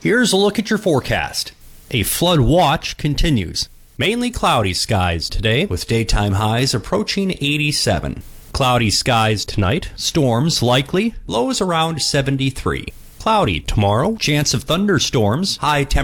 Here's a look at your forecast. A flood watch continues. Mainly cloudy skies today, with daytime highs approaching 87. Cloudy skies tonight, storms likely, lows around 73. Cloudy tomorrow, chance of thunderstorms, high temperature